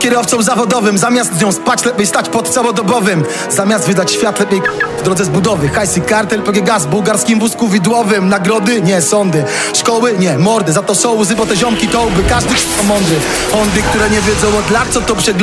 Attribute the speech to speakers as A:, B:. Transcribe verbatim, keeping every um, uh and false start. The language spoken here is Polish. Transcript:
A: kierowcą zawodowym. Zamiast z nią spać, lepiej stać pod całodobowym. Zamiast wydać świat, lepiej w drodze z budowy. Hajsy, kartel, P G Gaz, bułgarskim wózku widłowym. Nagrody? Nie, sądy. Szkoły? Nie, mordy. Za to są łzy, bo te ziomki to łby. Każdy k***a mądry. Ondy, które nie wiedzą od lat, co to przegląd.